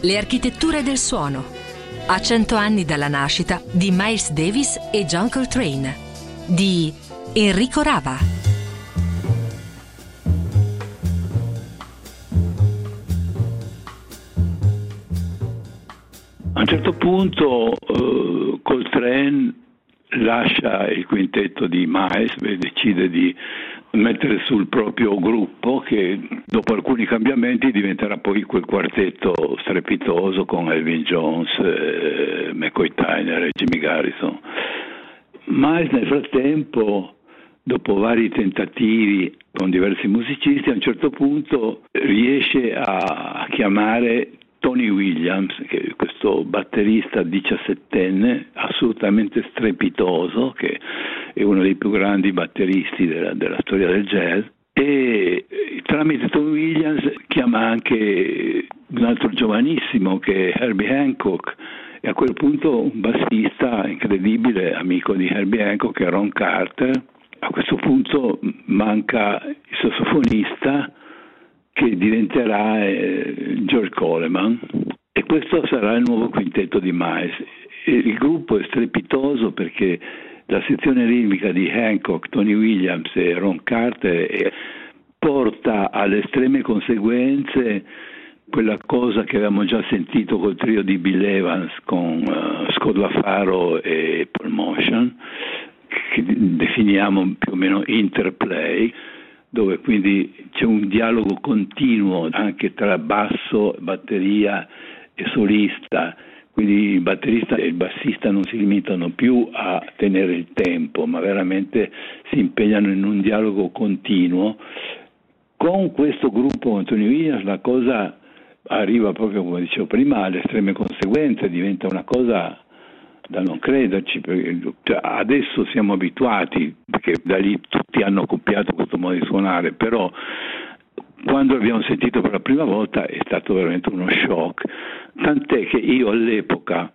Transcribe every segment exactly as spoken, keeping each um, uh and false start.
Le architetture del suono. A cento anni dalla nascita di Miles Davis e John Coltrane. Di Enrico Rava. A un certo punto uh, Coltrane lascia il quintetto di Miles e decide di mettere sul proprio gruppo, che dopo alcuni cambiamenti diventerà poi quel quartetto strepitoso con Elvin Jones, eh, McCoy Tyner e Jimmy Garrison. Miles nel frattempo, dopo vari tentativi con diversi musicisti, a un certo punto riesce a chiamare Tony Williams, che è questo batterista diciassettenne assolutamente strepitoso, che è uno dei più grandi batteristi della, della storia del jazz, e tramite Tony Williams chiama anche un altro giovanissimo che è Herbie Hancock, e a quel punto un bassista incredibile, amico di Herbie Hancock, che è Ron Carter. A questo punto manca il sassofonista, che diventerà eh, George Coleman, e questo sarà il nuovo quintetto di Miles. Il gruppo è strepitoso perché la sezione ritmica di Hancock, Tony Williams e Ron Carter eh, porta alle estreme conseguenze quella cosa che avevamo già sentito col trio di Bill Evans con uh, Scott LaFaro e Paul Motion, che definiamo più o meno interplay, dove quindi c'è un dialogo continuo anche tra basso, batteria e solista. Quindi il batterista e il bassista non si limitano più a tenere il tempo, ma veramente si impegnano in un dialogo continuo. Con questo gruppo, con Tony Williams, la cosa arriva proprio, come dicevo prima, alle estreme conseguenze, diventa una cosa da non crederci, perché cioè, adesso siamo abituati, perché da lì tutti hanno copiato questo modo di suonare, però quando l'abbiamo sentito per la prima volta è stato veramente uno shock, tant'è che io all'epoca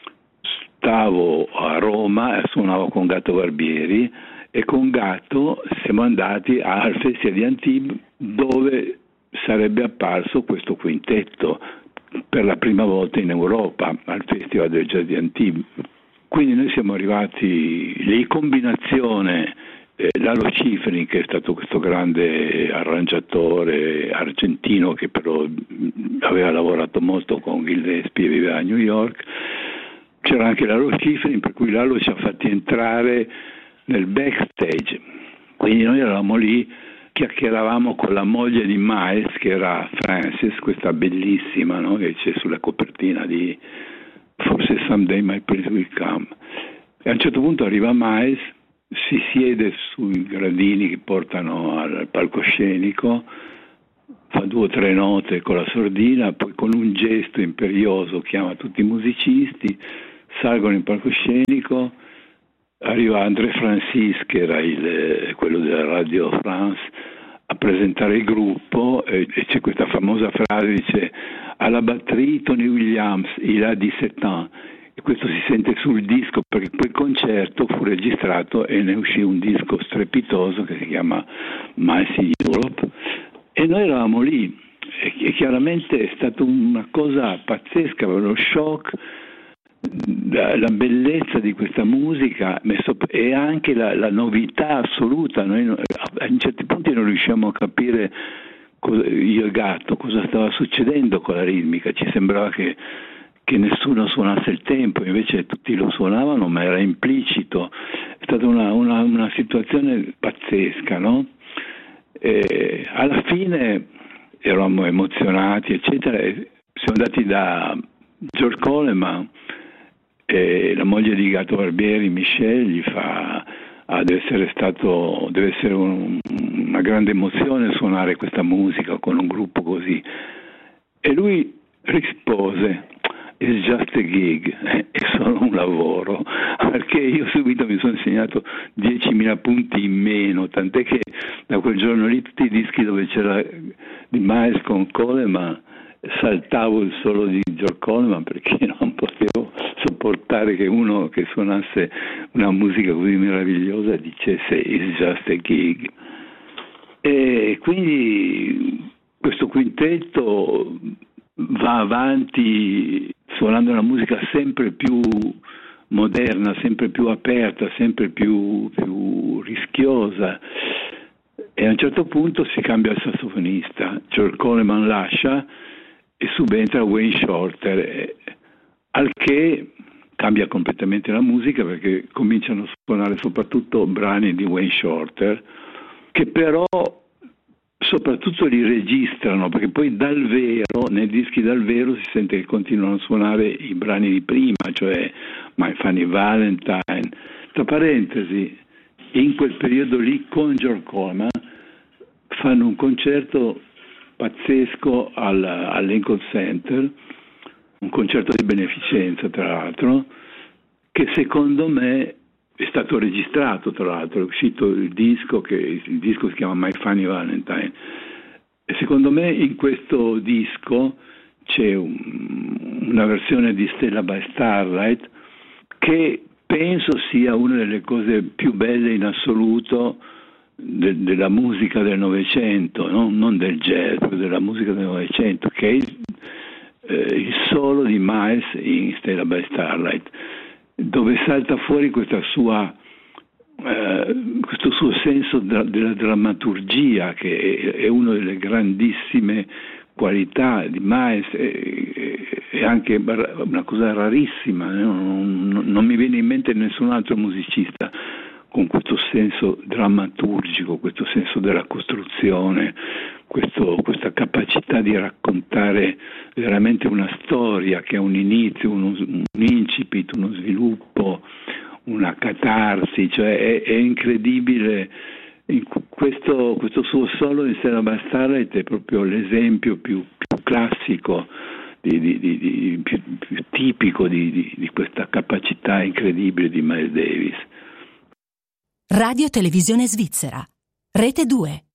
stavo a Roma e suonavo con Gatto Barbieri, e con Gatto siamo andati al Festival di Antibes, dove sarebbe apparso questo quintetto per la prima volta in Europa al Festival del Jazz di Antibes. Quindi noi siamo arrivati lì in combinazione eh, Lalo Schifrin, che è stato questo grande arrangiatore argentino che però aveva lavorato molto con Gillespie e viveva a New York. C'era anche Lalo Schifrin, per cui Lalo ci ha fatti entrare nel backstage, quindi noi eravamo lì, chiacchieravamo con la moglie di Miles, che era Frances, questa bellissima, no? Che c'è sulla copertina di Forse Someday My Prince Will Come. E a un certo punto arriva Miles, si siede sui gradini che portano al palcoscenico, fa due o tre note con la sordina, poi con un gesto imperioso chiama tutti i musicisti, salgono in palcoscenico. Arriva André Francis, che era il, quello della Radio France, a presentare il gruppo, e, e c'è questa famosa frase, dice: alla batteria Tony Williams, il a diciassette ans, e questo si sente sul disco, perché quel concerto fu registrato e ne uscì un disco strepitoso che si chiama Miles in Europe, e noi eravamo lì, e, e chiaramente è stata una cosa pazzesca, lo shock, La, la bellezza di questa musica e anche la, la novità assoluta. Noi a certi punti non riusciamo a capire cosa, io e Gatto, cosa stava succedendo con la ritmica. Ci sembrava che, che nessuno suonasse il tempo, invece tutti lo suonavano, ma era implicito. È stata una, una, una situazione pazzesca, no? E alla fine eravamo emozionati, eccetera, e siamo andati da George Coleman. E la moglie di Gatto Barbieri, Michelle, gli fa: ah, deve essere stato deve essere un, una grande emozione suonare questa musica con un gruppo così. E lui rispose: it's just a gig, è solo un lavoro. Perché io subito mi sono segnato diecimila punti in meno, tant'è che da quel giorno lì tutti i dischi dove c'era di Miles con Coleman saltavo il solo di George Coleman, perché non potevo sopportare che uno che suonasse una musica così meravigliosa dicesse it's just a gig. E quindi questo quintetto va avanti suonando una musica sempre più moderna, sempre più aperta, sempre più, più rischiosa, e a un certo punto si cambia il sassofonista, George Coleman lascia e subentra Wayne Shorter, al che cambia completamente la musica, perché cominciano a suonare soprattutto brani di Wayne Shorter, che però soprattutto li registrano, perché poi dal vero, nei dischi dal vero si sente che continuano a suonare i brani di prima, cioè My Funny Valentine. Tra parentesi, in quel periodo lì con George Coleman fanno un concerto pazzesco al, al Lincoln Center, un concerto di beneficenza tra l'altro, che secondo me è stato registrato, tra l'altro è uscito il disco, che il disco si chiama My Funny Valentine, e secondo me in questo disco c'è un, una versione di Stella by Starlight che penso sia una delle cose più belle in assoluto de, della musica del Novecento, no? Non del jazz, ma della musica del Novecento, che è il, eh, il solo di Miles in Stella by Starlight, dove salta fuori questa sua, eh, questo suo senso dra- della drammaturgia, che è, è una delle grandissime qualità di Miles, è anche una cosa rarissima, non, non, non mi viene in mente nessun altro musicista con questo senso drammaturgico, questo senso della costruzione, questo, questa capacità di raccontare veramente una storia che ha un inizio, uno, un incipit, uno sviluppo, una catarsi, cioè è, è incredibile. In questo, questo suo solo in Stella by Starlight è proprio l'esempio più, più classico, di, di, di, di, più, più tipico di, di, di questa capacità incredibile di Miles Davis. Radio Televisione Svizzera, Rete due.